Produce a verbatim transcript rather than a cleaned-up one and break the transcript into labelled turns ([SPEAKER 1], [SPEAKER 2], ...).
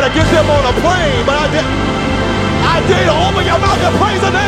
[SPEAKER 1] to get them on a plane, but I did. I did. Open your mouth and praise the name.